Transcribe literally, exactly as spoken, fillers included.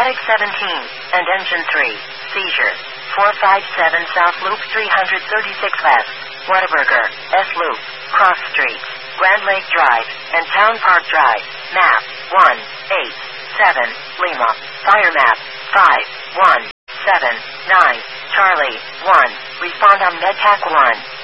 Static seventeen, and Engine three, seizure. four five seven South Loop three thirty-six West, Whataburger, S Loop, Cross Street, Grand Lake Drive, and Town Park Drive. Map, one eight seven, Lima. Fire map, five one seven nine, Charlie, one. Respond on MedTac one.